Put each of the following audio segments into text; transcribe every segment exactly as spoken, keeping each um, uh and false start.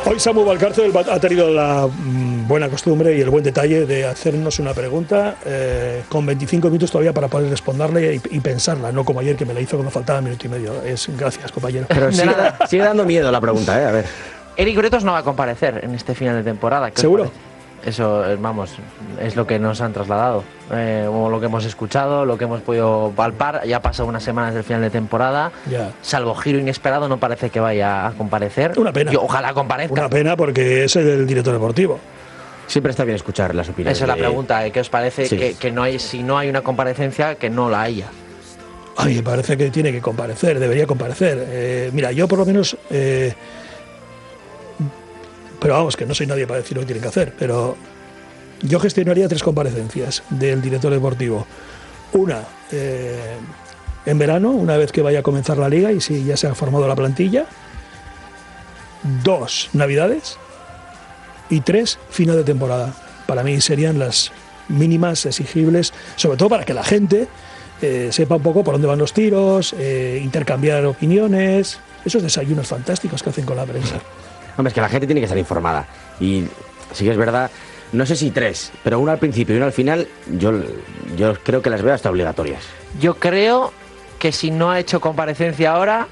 Hoy Samu Valcárcel ha tenido la mm, buena costumbre y el buen detalle de hacernos una pregunta eh, con veinticinco minutos todavía para poder responderle y, y pensarla, no como ayer que me la hizo cuando faltaba un minuto y medio. Es, gracias, compañero. Pero sigue, sigue dando miedo la pregunta, ¿eh? A ver. Eric Bretos no va a comparecer en este final de temporada. ¿Seguro? Eso, vamos, es lo que nos han trasladado, eh, o lo que hemos escuchado, lo que hemos podido palpar. Ya ha pasado unas semanas del final de temporada, ya. Salvo giro inesperado, no parece que vaya a comparecer. Una pena. Yo, ojalá comparezca. Una pena porque es el director deportivo. Siempre está bien escuchar las opiniones. Esa es la pregunta, ¿eh? ¿Qué os parece? Sí. Que, que no hay, si no hay una comparecencia, que no la haya. A mí me parece que tiene que comparecer, debería comparecer. Eh, mira, yo por lo menos... Eh, pero vamos, que no soy nadie para decir lo que tienen que hacer, pero yo gestionaría tres comparecencias del director deportivo. Una eh, en verano, una vez que vaya a comenzar la liga y si ya se ha formado la plantilla. Dos, navidades. Y tres, final de temporada. Para mí serían las mínimas exigibles, sobre todo para que la gente eh, sepa un poco por dónde van los tiros, eh, intercambiar opiniones, esos desayunos fantásticos que hacen con la prensa. Hombre, es que la gente tiene que estar informada. Y sí que es verdad, no sé si tres, pero una al principio y una al final, yo, yo creo que las veo hasta obligatorias. Yo creo que si no ha hecho comparecencia ahora,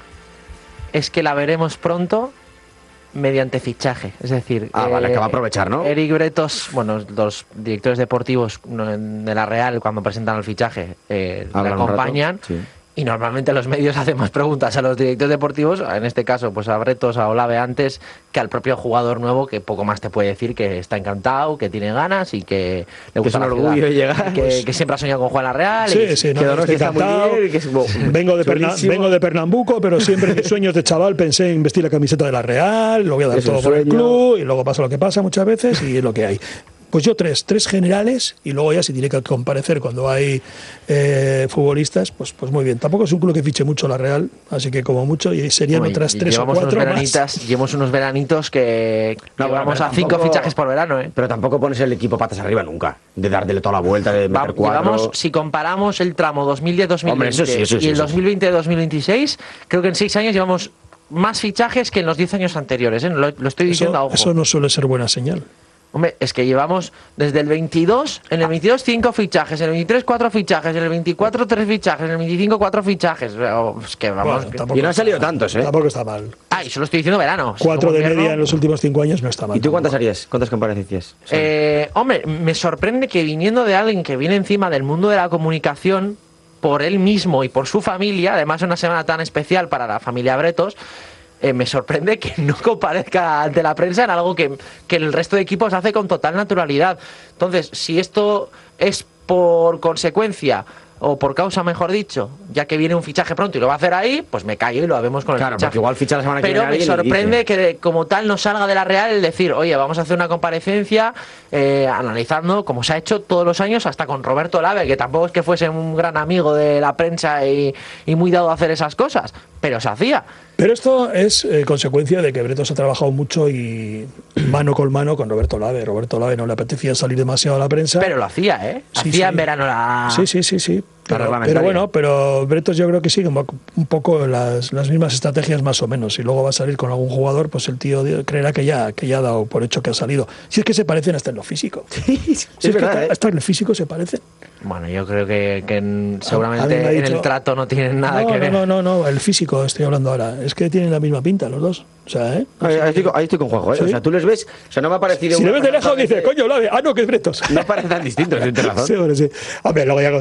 es que la veremos pronto mediante fichaje. Es decir, ah, eh, vale, que va a aprovechar, ¿no? Eric Bretos, bueno, los directores deportivos de la Real, cuando presentan el fichaje, eh, le acompañan. Sí. Y normalmente los medios hacen más preguntas a los directores deportivos, en este caso pues a Bretos, a Olave antes, que al propio jugador nuevo, que poco más te puede decir que está encantado, que tiene ganas y que le gusta que es un la orgullo llegar. Que, pues... que siempre ha soñado con jugar en la Real. Sí, y sí, no, que no, estoy encantado. Bien, que es, oh, vengo, de Perna, vengo de Pernambuco, pero siempre en mis sueños de chaval pensé en vestir la camiseta de la Real, lo voy a dar todo por el club y luego pasa lo que pasa muchas veces y es lo que hay. Pues yo tres, tres generales y luego ya si tiene que comparecer cuando hay eh, futbolistas, pues pues muy bien. Tampoco es un club que fiche mucho la Real, así que como mucho y serían Uy, otras tres o cuatro unos veranitas, más. Llevamos unos veranitos que no, vamos a cinco tampoco, fichajes por verano, ¿eh? Pero tampoco pones el equipo patas arriba nunca, de darle toda la vuelta, de meter Va, cuatro. Llevamos, si comparamos el tramo dos mil diez dos mil veinte Hombre, eso sí, eso sí, y el eso dos mil veinte dos mil veintiséis, creo que en seis años llevamos más fichajes que en los diez años anteriores, ¿eh? Lo, lo estoy diciendo eso, a ojo. Eso no suele ser buena señal. Hombre, es que llevamos desde el veintidós, en el veintidós cinco fichajes, en el veintitrés cuatro fichajes, en el veinticuatro tres fichajes, en el veinticinco cuatro fichajes. Es que vamos. Bueno, y no han salido tantos, ¿eh? Tampoco está mal. Ah, y solo estoy diciendo verano. Cuatro de media en los últimos cinco años no está mal. ¿Y tú cuántas harías? ¿Cuántas comparecencias? Eh, hombre, me sorprende que viniendo de alguien que viene encima del mundo de la comunicación, por él mismo y por su familia, además una semana tan especial para la familia Bretos, Eh, me sorprende que no comparezca ante la prensa en algo que, que el resto de equipos hace con total naturalidad. Entonces, si esto es por consecuencia o por causa, mejor dicho, ya que viene un fichaje pronto y lo va a hacer ahí, pues me callo y lo vemos con el claro, fichaje. Porque igual ficha la semana que Pero viene me sorprende que de, como tal no salga de la Real el decir, oye, vamos a hacer una comparecencia eh, analizando como se ha hecho todos los años, hasta con Roberto Olave, que tampoco es que fuese un gran amigo de la prensa y, y muy dado a hacer esas cosas, pero se hacía. Pero esto es eh, consecuencia de que Bretos ha trabajado mucho y mano con mano con Roberto Olave. Roberto Olave no le apetecía salir demasiado a la prensa. Pero lo hacía, ¿eh? Sí, hacía sí. en verano la... Sí, sí, sí, sí. Pero, pero bueno, pero Bretos yo creo que sigue un poco las, las mismas estrategias más o menos. Si luego va a salir con algún jugador, pues el tío creerá que ya, que ya ha dado por hecho que ha salido. Si es que se parecen hasta en lo físico. Sí, si es, es verdad, que ¿eh? hasta en lo físico se parecen. Bueno, yo creo que, que en, seguramente dicho, en el trato no tienen nada no, que ver. No, no, no, no, el físico estoy hablando ahora. Es que tienen la misma pinta los dos. O sea, ¿eh? Ahí, ahí, estoy, ahí estoy con Juanjo, ¿eh? ¿Sí? O sea, tú les ves, o sea, no me ha parecido... Si le ves de lejos, dice, coño, Olave, ah, no, que es Bretos. No parecen tan distintos, tienes razón. Sí, hombre, sí. Hombre, luego ya